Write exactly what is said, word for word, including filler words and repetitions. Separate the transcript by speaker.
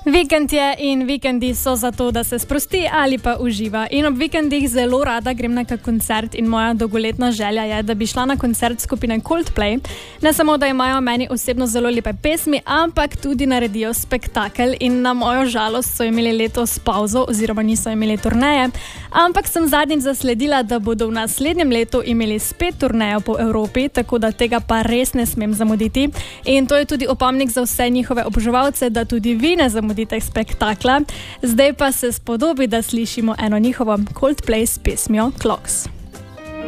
Speaker 1: Vikend je in vikendi so zato, da se sprosti ali pa uživa. In ob vikendih zelo rada grem na kak koncert in moja dolgoletna želja je, da bi šla na koncert skupine Coldplay. Ne samo, da imajo meni osebno zelo lepe pesmi, ampak tudi naredijo spektakel in na mojo žalost so imeli letos pauzo oziroma niso imeli turneje. Ampak sem zadnjič zasledila, da bodo v naslednjem letu imeli spet turnejo po Evropi, tako da tega pa res ne smem zamuditi. In to je tudi opomnik za vse njihove oboževalce, da tudi vi ne zamudite spektakla. Zdaj pa se spodobi, da slišimo eno njihovo Coldplay s pesmijo Clocks.